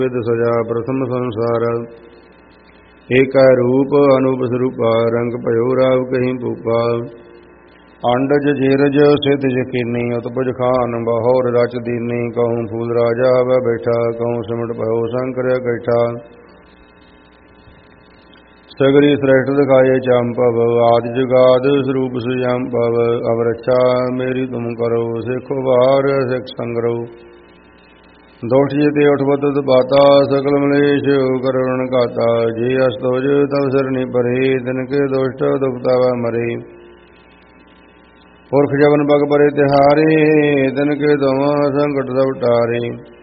With सजा प्रथम संसार। एक रूप अनूप स्वरूपा रंग भयो राव कहीं भूपा। अंडज जेरज सिद्ध यकीनी उत्पज खान बहोर रच दीनी। कहूँ फूल राजा वह बैठा कहूँ सिमट भयो शंकर कैठा। सगरी श्रेष्ठ दिखाए चांपव आदि जुगाद स्वरूप सुजाम्पव। अब रक्षा मेरी तुम करो सिखो बार सिख संग्रह। दोष जिते उठबत बाता सकल मलेश करुण गाता। जे अस्तोज तव सरनी परे तिनके दोष्ट दुखता व मरे। पुरख जबन बग परे तिहारे तिनके दोवा संकट सब टारे।